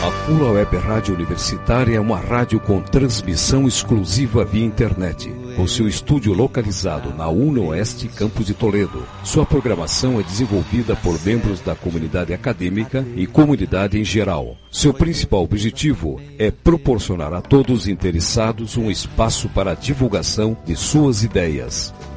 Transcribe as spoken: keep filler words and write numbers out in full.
A Pula Web Rádio Universitária é uma rádio com transmissão exclusiva via internet, com seu estúdio localizado na UniOeste, campus de Toledo. Sua programação é desenvolvida por membros da comunidade acadêmica e comunidade em geral. Seu principal objetivo é proporcionar a todos os interessados um espaço para a divulgação de suas ideias.